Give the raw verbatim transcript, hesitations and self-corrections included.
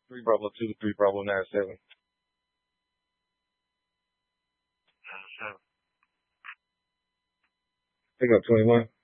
three Bravo two, three Bravo nine seven. Pick up twenty one.